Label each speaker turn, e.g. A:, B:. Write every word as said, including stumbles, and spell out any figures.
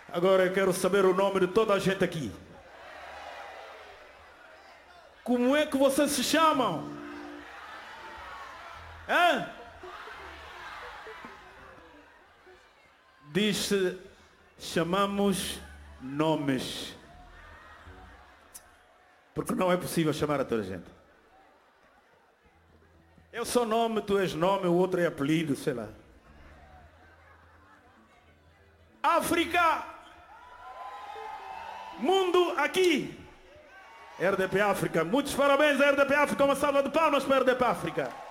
A: Agora eu quero saber o nome de toda a gente aqui. Como é que vocês se chamam? Hã? Diz-se, chamamos nomes. Porque não é possível chamar a toda a gente. Eu sou nome, tu és nome, o outro é apelido, sei lá. África! Mundo aqui! R D P África, muitos parabéns à R D P África, uma salva de palmas para a R D P África.